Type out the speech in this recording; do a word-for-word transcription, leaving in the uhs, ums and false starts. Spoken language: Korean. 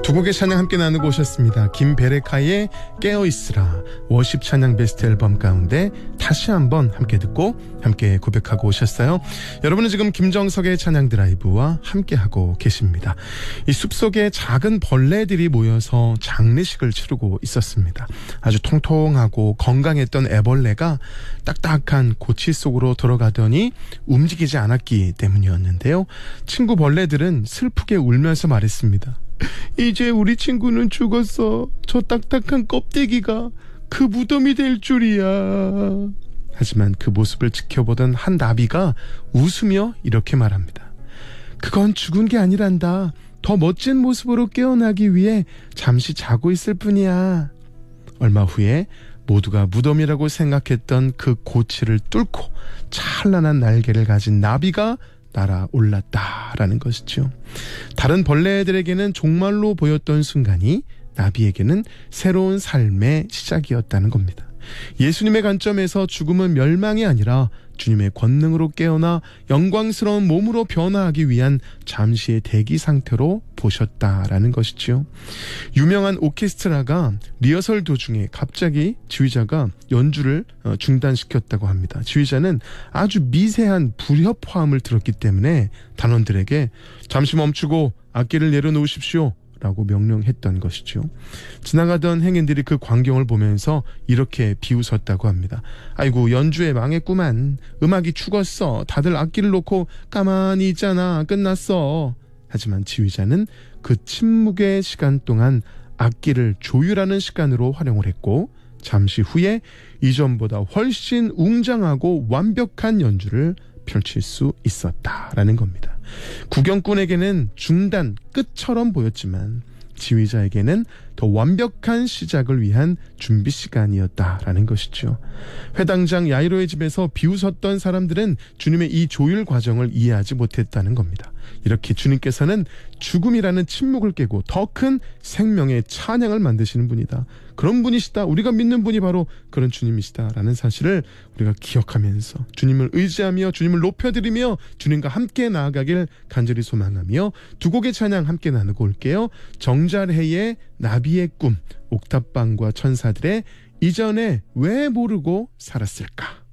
두 곡의 찬양 함께 나누고 오셨습니다. 김베레카의 깨어있으라, 워십 찬양 베스트 앨범 가운데 다시 한번 함께 듣고 함께 고백하고 오셨어요. 여러분은 지금 김정석의 찬양 드라이브와 함께하고 계십니다. 이 숲속에 작은 벌레들이 모여서 장례식을 치르고 있었습니다. 아주 통통하고 건강했던 애벌레가 딱딱한 고치 속으로 들어가더니 움직이지 않았기 때문이었는데요. 친구 벌레들은 슬프게 울면서 말했습니다. 이제 우리 친구는 죽었어. 저 딱딱한 껍데기가 그 무덤이 될 줄이야. 하지만 그 모습을 지켜보던 한 나비가 웃으며 이렇게 말합니다. 그건 죽은 게 아니란다. 더 멋진 모습으로 깨어나기 위해 잠시 자고 있을 뿐이야. 얼마 후에 모두가 무덤이라고 생각했던 그 고치를 뚫고 찬란한 날개를 가진 나비가 날아올랐다라는 것이죠. 다른 벌레들에게는 종말로 보였던 순간이 나비에게는 새로운 삶의 시작이었다는 겁니다. 예수님의 관점에서 죽음은 멸망이 아니라 주님의 권능으로 깨어나 영광스러운 몸으로 변화하기 위한 잠시의 대기 상태로 보셨다라는 것이지요. 유명한 오케스트라가 리허설 도중에 갑자기 지휘자가 연주를 중단시켰다고 합니다. 지휘자는 아주 미세한 불협화음을 들었기 때문에 단원들에게 잠시 멈추고 악기를 내려놓으십시오 라고 명령했던 것이죠. 지나가던 행인들이 그 광경을 보면서 이렇게 비웃었다고 합니다. 아이고, 연주에 망했구만. 음악이 죽었어. 다들 악기를 놓고 가만히 있잖아. 끝났어. 하지만 지휘자는 그 침묵의 시간 동안 악기를 조율하는 시간으로 활용을 했고, 잠시 후에 이전보다 훨씬 웅장하고 완벽한 연주를 펼칠 수 있었다라는 겁니다. 구경꾼에게는 중단, 끝처럼 보였지만 지휘자에게는 더 완벽한 시작을 위한 준비 시간이었다라는 것이죠. 회당장 야이로의 집에서 비웃었던 사람들은 주님의 이 조율 과정을 이해하지 못했다는 겁니다. 이렇게 주님께서는 죽음이라는 침묵을 깨고 더 큰 생명의 찬양을 만드시는 분이다. 그런 분이시다. 우리가 믿는 분이 바로 그런 주님이시다라는 사실을 우리가 기억하면서 주님을 의지하며 주님을 높여드리며 주님과 함께 나아가길 간절히 소망하며 두 곡의 찬양 함께 나누고 올게요. 정잘해의 나비의 꿈, 옥탑방과 천사들의 이전에 왜 모르고 살았을까.